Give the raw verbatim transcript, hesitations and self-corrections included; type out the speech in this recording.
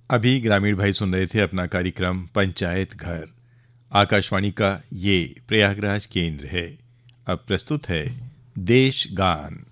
अभी ग्रामीण भाई सुन रहे थे अपना कार्यक्रम पंचायत घर। आकाशवाणी का ये प्रयागराज केंद्र है। अब प्रस्तुत है देश गान।